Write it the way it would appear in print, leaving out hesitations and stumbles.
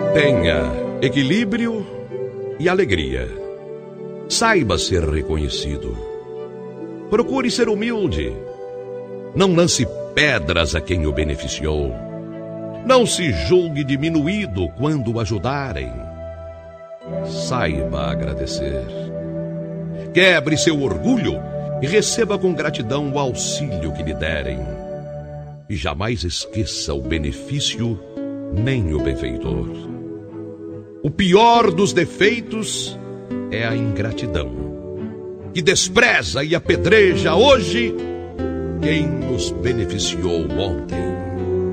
Tenha equilíbrio e alegria. Saiba ser reconhecido. Procure ser humilde. Não lance pedras a quem o beneficiou. Não se julgue diminuído quando o ajudarem. Saiba agradecer. Quebre seu orgulho e receba com gratidão o auxílio que lhe derem. E jamais esqueça o benefício nem o benfeitor. O pior dos defeitos é a ingratidão, que despreza e apedreja hoje quem nos beneficiou ontem.